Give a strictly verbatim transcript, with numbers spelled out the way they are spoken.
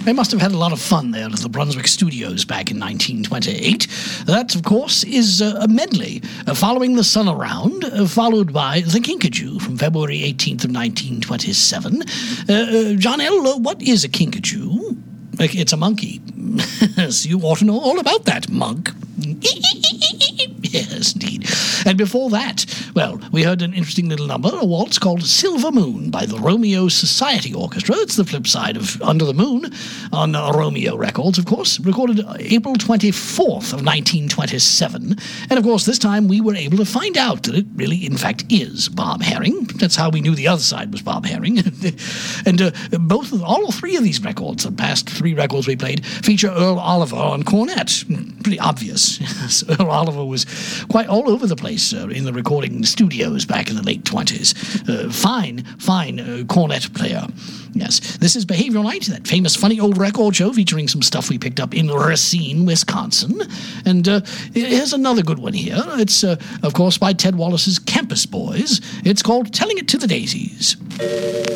They must have had a lot of fun there at the Brunswick Studios back in nineteen twenty-eight. That, of course, is uh, a medley uh, following the Sun Around, uh, followed by The Kinkajou from February eighteenth of nineteen twenty-seven. Uh, uh, John L., uh, what is a kinkajou? It's a monkey. So you ought to know all about that, monk. Yes, indeed. And before that, well, we heard an interesting little number, a waltz called Silver Moon by the Romeo Society Orchestra. It's the flip side of Under the Moon on uh, Romeo Records, of course, recorded April twenty-fourth of nineteen twenty-seven. And, of course, this time we were able to find out that it really, in fact, is Bob Herring. That's how we knew the other side was Bob Herring. And uh, both, of, all three of these records, the past three records we played, feature Earl Oliver on cornet. Pretty obvious. Yes, Earl Oliver was quite all over the place uh, in the recording studios back in the late twenties. Uh, fine, fine uh, cornet player. Yes, this is Behavioral Night, that famous funny old record show featuring some stuff we picked up in Racine, Wisconsin. And uh, here's another good one here. It's, uh, of course, by Ted Wallace's Campus Boys. It's called Telling It to the Daisies.